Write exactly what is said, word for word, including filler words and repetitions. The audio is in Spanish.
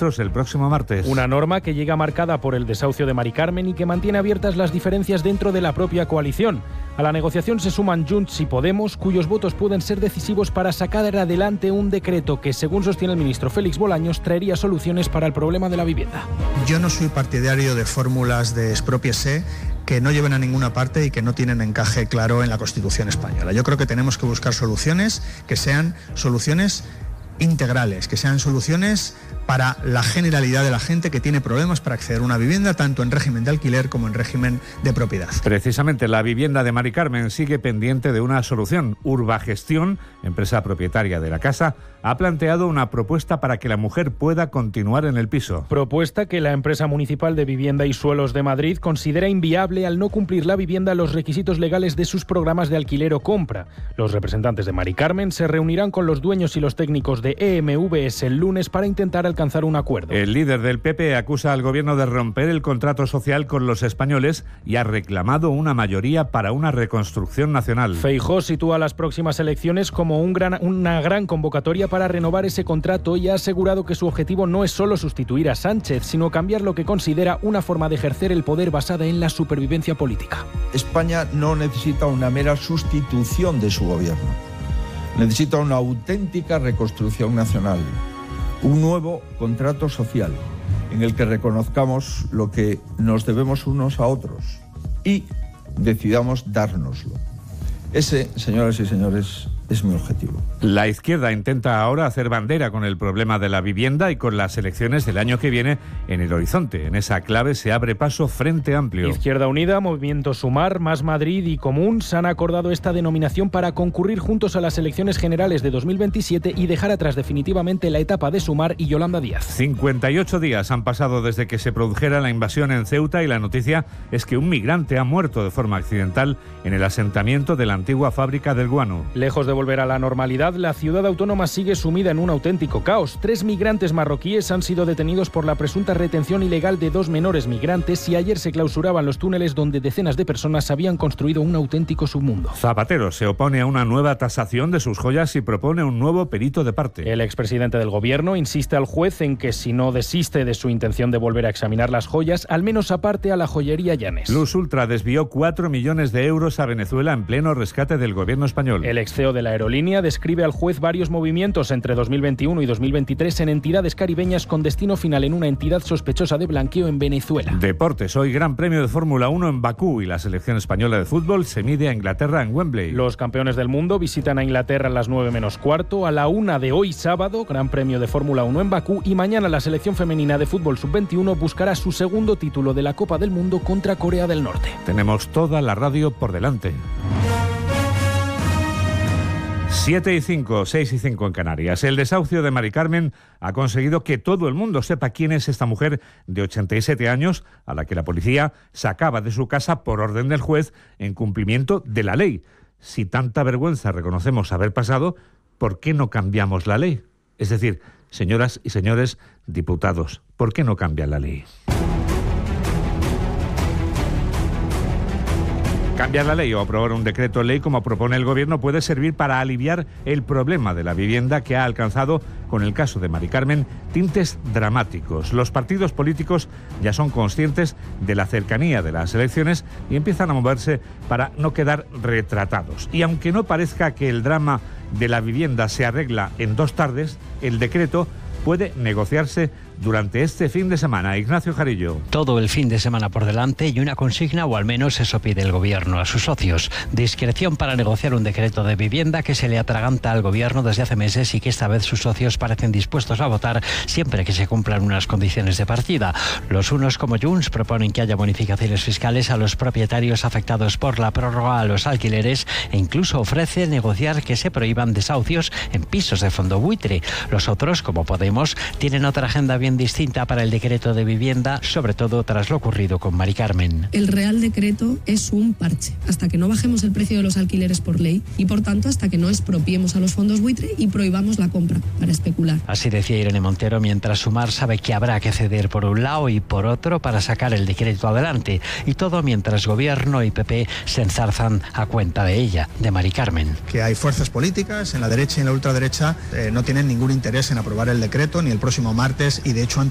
Ministros el próximo martes. Una norma que llega marcada por el desahucio de Mari Carmen y que mantiene abiertas las diferencias dentro de la propia coalición. A la negociación se suman Junts y Podemos, cuyos votos pueden ser decisivos para sacar adelante un decreto que, según sostiene el ministro Félix Bolaños, traería soluciones para el problema de la vivienda. Yo no soy partidario de fórmulas de expropiese que no lleven a ninguna parte y que no tienen encaje claro en la Constitución española. Yo creo que tenemos que buscar soluciones que sean soluciones integrales, que sean soluciones para la generalidad de la gente que tiene problemas para acceder a una vivienda, tanto en régimen de alquiler como en régimen de propiedad. Precisamente la vivienda de Mari Carmen sigue pendiente de una solución. Urbagestión, empresa propietaria de la casa, ha planteado una propuesta para que la mujer pueda continuar en el piso. Propuesta que la empresa municipal de vivienda y suelos de Madrid considera inviable al no cumplir la vivienda los requisitos legales de sus programas de alquiler o compra. Los representantes de Mari Carmen se reunirán con los dueños y los técnicos de E M V S el lunes para intentar alcanzar un acuerdo. El líder del P P acusa al gobierno de romper el contrato social con los españoles y ha reclamado una mayoría para una reconstrucción nacional. Feijóo sitúa las próximas elecciones como un gran, una gran convocatoria para renovar ese contrato y ha asegurado que su objetivo no es solo sustituir a Sánchez, sino cambiar lo que considera una forma de ejercer el poder basada en la supervivencia política. España no necesita una mera sustitución de su gobierno. Necesita una auténtica reconstrucción nacional, un nuevo contrato social en el que reconozcamos lo que nos debemos unos a otros y decidamos dárnoslo. Ese, señoras y señores, es mi objetivo. La izquierda intenta ahora hacer bandera con el problema de la vivienda y con las elecciones del año que viene en el horizonte. En esa clave se abre paso Frente Amplio. Izquierda Unida, Movimiento Sumar, Más Madrid y Común se han acordado esta denominación para concurrir juntos a las elecciones generales de dos mil veintisiete y dejar atrás definitivamente la etapa de Sumar y Yolanda Díaz. cincuenta y ocho días han pasado desde que se produjera la invasión en Ceuta y la noticia es que un migrante ha muerto de forma accidental en el asentamiento de la antigua fábrica del guano. Lejos de volver a la normalidad, la ciudad autónoma sigue sumida en un auténtico caos. Tres migrantes marroquíes han sido detenidos por la presunta retención ilegal de dos menores migrantes y ayer se clausuraban los túneles donde decenas de personas habían construido un auténtico submundo. Zapatero se opone a una nueva tasación de sus joyas y propone un nuevo perito de parte. El expresidente del gobierno insiste al juez en que si no desiste de su intención de volver a examinar las joyas, al menos aparte a la joyería Llanes. Luz Ultra desvió cuatro millones de euros a Venezuela en pleno rescate del gobierno español. El ex C E O de la aerolínea describe al juez varios movimientos entre dos mil veintiuno y dos mil veintitrés en entidades caribeñas con destino final en una entidad sospechosa de blanqueo en Venezuela. Deportes. Hoy Gran Premio de Fórmula uno en Bakú y la selección española de fútbol se mide a Inglaterra en Wembley. Los campeones del mundo visitan a Inglaterra a las nueve menos cuarto, a la una de hoy sábado, Gran Premio de Fórmula uno en Bakú, y mañana la selección femenina de fútbol sub veintiuno buscará su segundo título de la Copa del Mundo contra Corea del Norte. Tenemos toda la radio por delante. siete y cinco, seis y cinco en Canarias. El desahucio de Mari Carmen ha conseguido que todo el mundo sepa quién es esta mujer de ochenta y siete años a la que la policía sacaba de su casa por orden del juez en cumplimiento de la ley. Si tanta vergüenza reconocemos haber pasado, ¿por qué no cambiamos la ley? Es decir, señoras y señores diputados, ¿por qué no cambian la ley? Cambiar la ley o aprobar un decreto ley como propone el gobierno puede servir para aliviar el problema de la vivienda que ha alcanzado, con el caso de Mari Carmen, tintes dramáticos. Los partidos políticos ya son conscientes de la cercanía de las elecciones y empiezan a moverse para no quedar retratados. Y aunque no parezca que el drama de la vivienda se arregla en dos tardes, el decreto puede negociarse durante este fin de semana. Ignacio Jarillo. Todo el fin de semana por delante y una consigna, o al menos eso pide el gobierno a sus socios. Discreción para negociar un decreto de vivienda que se le atraganta al gobierno desde hace meses y que esta vez sus socios parecen dispuestos a votar siempre que se cumplan unas condiciones de partida. Los unos, como Junts, proponen que haya bonificaciones fiscales a los propietarios afectados por la prórroga a los alquileres e incluso ofrece negociar que se prohíban desahucios en pisos de fondo buitre. Los otros, como Podemos, tienen otra agenda bien distinta para el decreto de vivienda, sobre todo tras lo ocurrido con Mari Carmen. El Real Decreto es un parche, hasta que no bajemos el precio de los alquileres por ley y, por tanto, hasta que no expropiemos a los fondos buitre y prohibamos la compra para especular. Así decía Irene Montero, mientras Sumar sabe que habrá que ceder por un lado y por otro para sacar el decreto adelante. Y todo mientras Gobierno y P P se enzarzan a cuenta de ella, de Mari Carmen. Que hay fuerzas políticas en la derecha y en la ultraderecha eh, no tienen ningún interés en aprobar el decreto ni el próximo martes y de hecho han